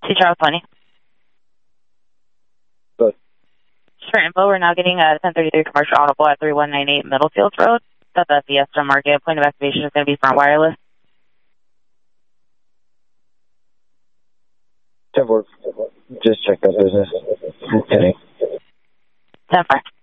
Charles 20. Good. For info, we're now getting a 1033 commercial audible at 3198 Middlefield Road. That's the Fiesta Market. Point of activation is going to be front wireless. 10-4. Just check that business. Okay. 10-4.